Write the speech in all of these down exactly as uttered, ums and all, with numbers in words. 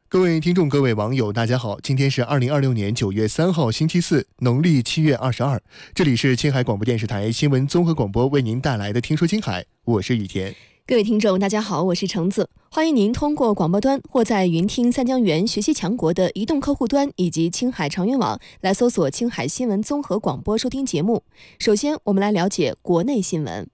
各位听众，各位网友，大家好！今天是二零二六年九月三号，星期四，农历七月二十二。这里是青海广播电视台新闻综合广播为您带来的《听说青海》，我是雨田。 各位听众，大家好，我是橙子，欢迎您通过广播端或在云听三江源学习强国的移动客户端以及青海长云网来搜索青海新闻综合广播收听节目。首先，我们来了解国内新闻。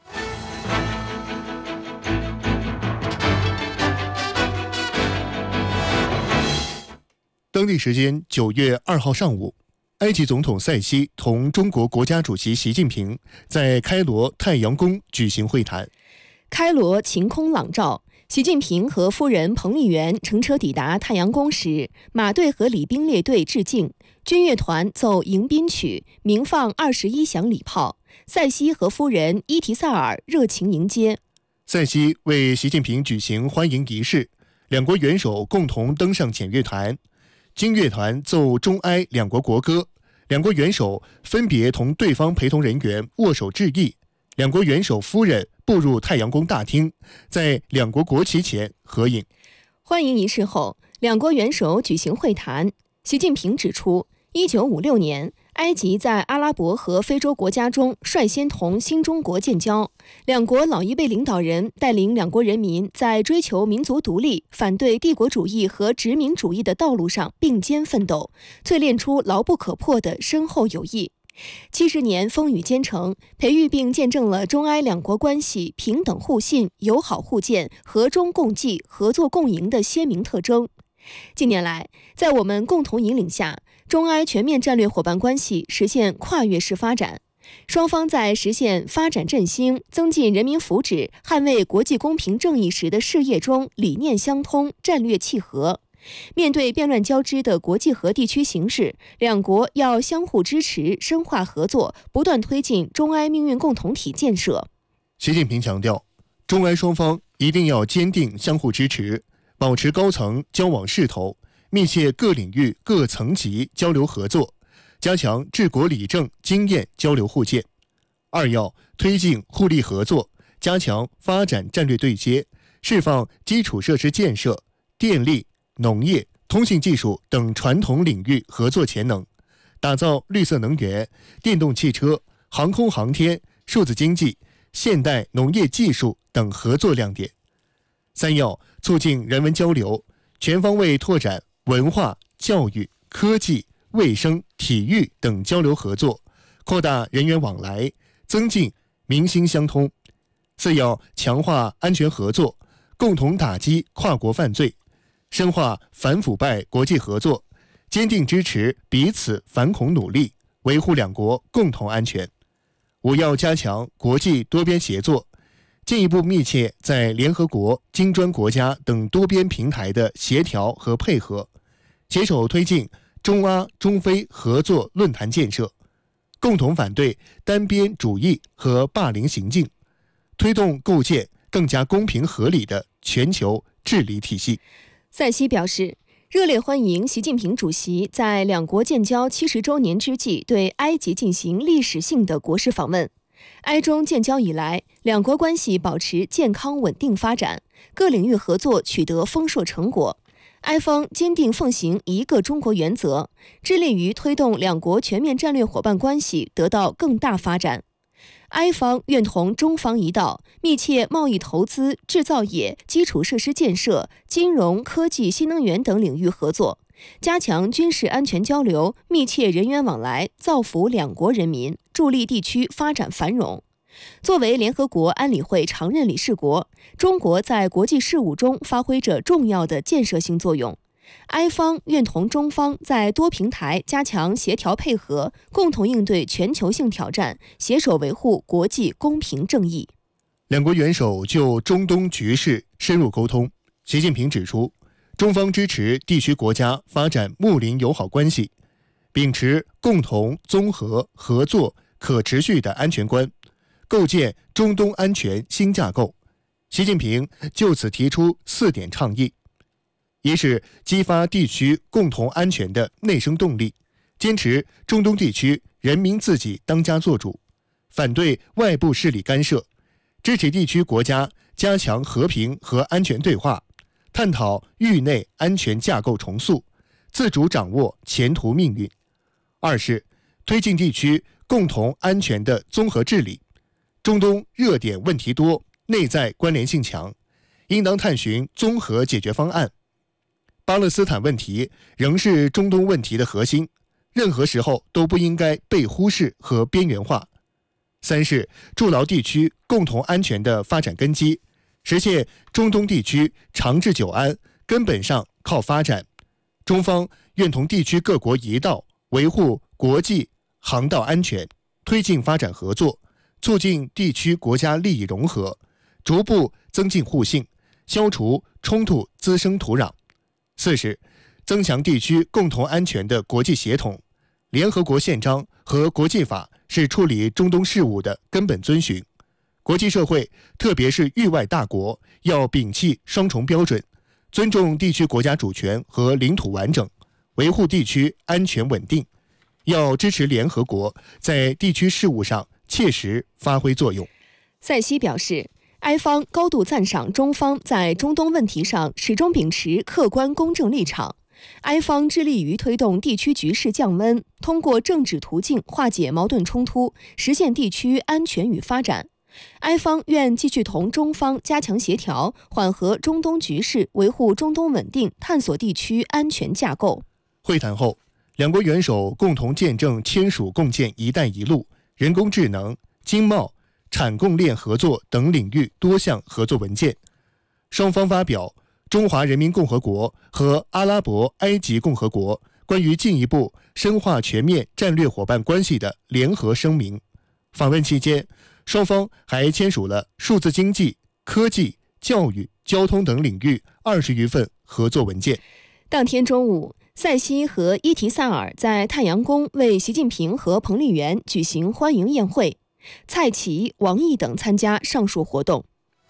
当地时间九月二号上午，埃及总统塞西同中国国家主席习近平在开罗太阳宫举行会谈。 开罗晴空朗照，习近平和夫人彭丽媛乘车抵达太阳宫时，马队和礼兵列队致敬，军乐团奏迎宾曲，鸣放二十一响礼炮。塞西和夫人伊提萨尔热情迎接。 塞西为习近平举行欢迎仪式，两国元首共同登上检乐团。军乐团奏中埃两国国歌，两国元首分别同对方陪同人员握手致意。两国元首夫人步入太阳宫大厅，在两国国旗前合影。 欢迎仪式后，两国元首举行会谈。习近平指出，一九五六年，埃及在阿拉伯和非洲国家中率先同新中国建交，两国老一辈领导人带领两国人民在追求民族独立、反对帝国主义和殖民主义的道路上并肩奋斗，淬炼出牢不可破的深厚友谊。七十年风雨兼程，培育并见证了中埃两国关系平等互信、友好互鉴、和衷共济、合作共赢的鲜明特征。近年来，在我们共同引领下，中埃全面战略伙伴关系实现跨越式发展，双方在实现发展振兴、增进人民福祉、捍卫国际公平正义时的事业中理念相通、战略契合。面对变乱交织的国际和地区形势，两国要相互支持、深化合作，不断推进中埃命运共同体建设。 习近平强调，中埃双方一定要坚定相互支持，保持高层交往势头，密切各领域各层级交流合作，加强治国理政经验交流互鉴。二要推进互利合作，加强发展战略对接，释放基础设施建设、电力、农业、通信技术等传统领域合作潜能，打造绿色能源、电动汽车、航空航天、数字经济、现代农业技术等合作亮点。三要促进人文交流，全方位拓展文化、教育、科技、卫生、体育等交流合作，扩大人员往来，增进民心相通。四要强化安全合作，共同打击跨国犯罪，深化反腐败国际合作，坚定支持彼此反恐努力，维护两国共同安全。五要加强国际多边协作，进一步密切在联合国、金砖国家等多边平台的协调和配合，携手推进中阿、中非合作论坛建设，共同反对单边主义和霸凌行径，推动构建更加公平合理的全球治理体系。 塞西表示，热烈欢迎习近平主席在两国建交七十周年之际对埃及进行历史性的国事访问。埃中建交以来，两国关系保持健康稳定发展，各领域合作取得丰硕成果。埃方坚定奉行一个中国原则，致力于推动两国全面战略伙伴关系得到更大发展。埃方愿同中方一道，密切贸易投资、制造业、基础设施建设、金融、科技、新能源等领域合作，加强军事安全交流，密切人员往来，造福两国人民，助力地区发展繁荣。作为联合国安理会常任理事国，中国在国际事务中发挥着重要的建设性作用。埃方愿同中方在多平台加强协调配合，共同应对全球性挑战，携手维护国际公平正义。 两国元首就中东局势深入沟通。习近平指出，中方支持地区国家发展睦邻友好关系，秉持共同、综合、合作、可持续的安全观，构建中东安全新架构。习近平就此提出四点倡议：一是激发地区共同安全的内生动力，坚持中东地区人民自己当家作主，反对外部势力干涉，支持地区国家加强和平和安全对话， 探讨域内安全架构重塑，自主掌握前途命运。二是推进地区共同安全的综合治理。中东热点问题多，内在关联性强，应当探寻综合解决方案。巴勒斯坦问题仍是中东问题的核心，任何时候都不应该被忽视和边缘化。三是筑牢地区共同安全的发展根基，实现中东地区长治久安，根本上靠发展。中方愿同地区各国一道，维护国际航道安全，推进发展合作，促进地区国家利益融合，逐步增进互信，消除冲突滋生土壤。四是增强地区共同安全的国际协同。联合国宪章和国际法是处理中东事务的根本遵循。国际社会，特别是域外大国，要摒弃双重标准，尊重地区国家主权和领土完整，维护地区安全稳定。要支持联合国在地区事务上切实发挥作用。 塞西表示，埃方高度赞赏中方在中东问题上始终秉持客观公正立场。埃方致力于推动地区局势降温，通过政治途径化解矛盾冲突，实现地区安全与发展。埃方愿继续同中方加强协调，缓和中东局势，维护中东稳定，探索地区安全架构。 会谈后，两国元首共同见证签署共建“一带一路”、人工智能、经贸、产供链合作等领域多项合作文件。双方发表中华人民共和国和阿拉伯埃及共和国关于进一步深化全面战略伙伴关系的联合声明。访问期间，双方还签署了数字经济、科技、教育、交通等领域二十余份合作文件。 当天中午，塞西和伊提萨尔在太阳宫为习近平和彭丽媛举行欢迎宴会，蔡奇、王毅等参加上述活动。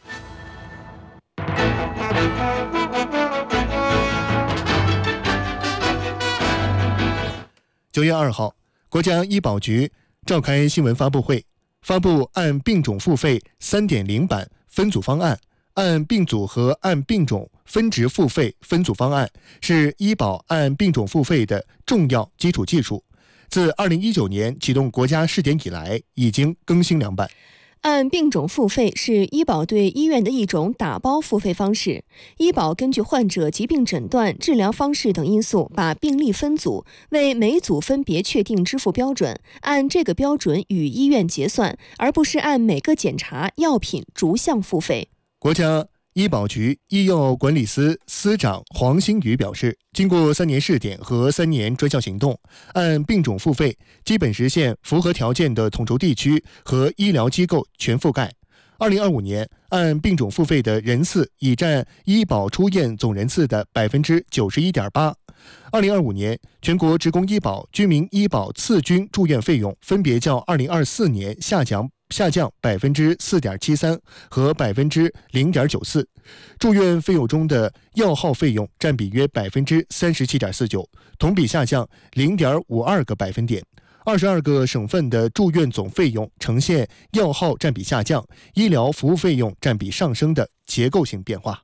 九月二号，国家医保局召开新闻发布会，发布按病种付费 三点零 版分组方案，按病组和按病种分值付费分组方案是医保按病种付费的重要基础技术。自二零一九年启动国家试点以来，已经更新两版。 按病种付费是医保对医院的一种打包付费方式。医保根据患者疾病诊断、治疗方式等因素，把病例分组，为每组分别确定支付标准，按这个标准与医院结算，而不是按每个检查、药品逐项付费。 国家医保局医药管理司司长黄新宇表示，经过三年试点和三年专项行动，按病种付费基本实现符合条件的统筹地区和医疗机构全覆盖。二零二五年，按病种付费的人次已占医保出院总人次的 百分之九十一点八。二零二五年，全国职工医保、居民医保次均住院费用分别较二零二四年下降下降 百分之四点七三 和 百分之零点九四， 住院费用中的药号费用占比约 百分之三十七点四九， 同比下降 零点五二个百分点。二十二个省份的住院总费用呈现药号占比下降、医疗服务费用占比上升的结构性变化。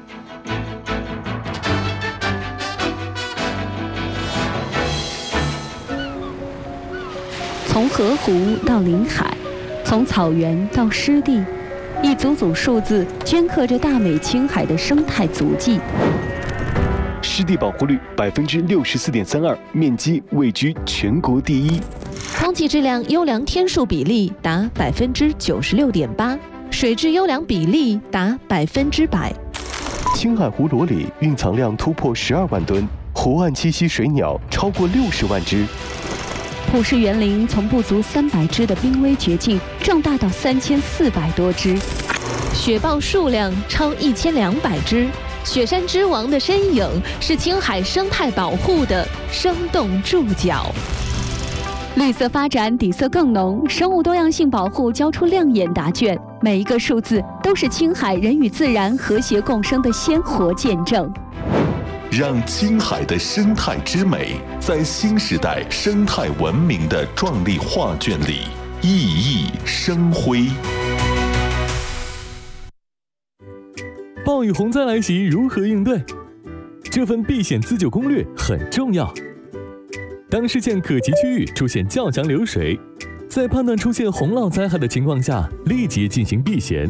从河湖到临海，从草原到湿地，一组组数字镌刻着大美青海的生态足迹。 湿地保护率 百分之六十四点三二， 面积位居全国第一。 空气质量优良天数比例达 百分之九十六点八， 水质优良比例达百分之百。 青海湖裸鲤蕴藏量突破十二万吨，湖岸栖息水鸟超过六十万只。 普氏园林从不足三百只的濒危绝境壮大到三千四百多只， 雪豹数量超一千两百只。雪山之王的身影是青海生态保护的生动注脚。 绿色发展底色更浓，生物多样性保护交出亮眼答卷，每一个数字都是青海人与自然和谐共生的鲜活见证。 让青海的生态之美在新时代生态文明的壮丽画卷里熠熠生辉。 暴雨洪灾来袭如何应对？这份避险自救攻略很重要。当视线可及区域出现较强流水，在判断出现洪涝灾害的情况下，立即进行避险。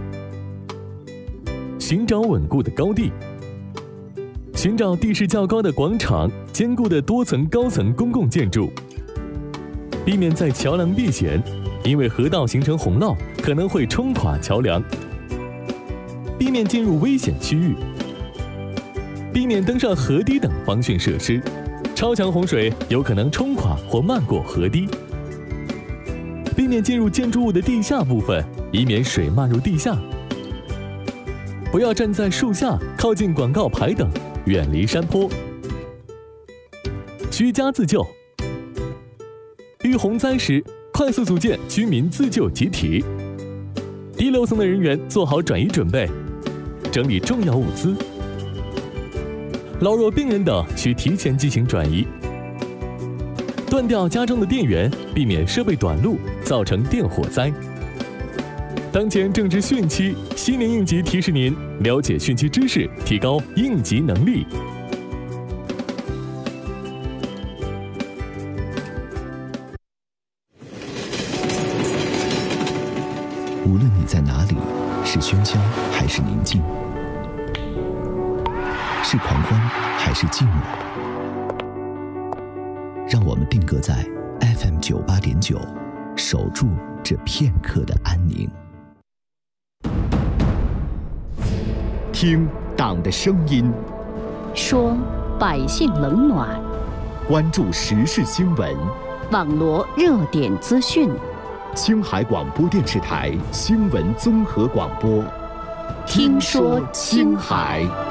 寻找稳固的高地，寻找地势较高的广场、坚固的多层高层公共建筑，避免在桥梁避险，因为河道形成洪涝可能会冲垮桥梁。避免进入危险区域，避免登上河堤等防汛设施，超强洪水有可能冲垮或漫过河堤。避免进入建筑物的地下部分，以免水漫入地下。不要站在树下、靠近广告牌等，远离山坡。居家自救，遇洪灾时，快速组建居民自救集体。低楼层的人员做好转移准备，整理重要物资。老弱病人等需提前进行转移。断掉家中的电源，避免设备短路，造成电火灾。当前正值汛期，新年应急提示您了解汛期知识，提高应急能力。 无论你在哪里，是喧嚣还是宁静，是狂欢还是寂寞，让我们定格在 F M 九八点九，守住这片刻的安宁。 听党的声音， 说百姓冷暖， 关注时事新闻， 网罗热点资讯。 青海广播电视台新闻综合广播，听说青海。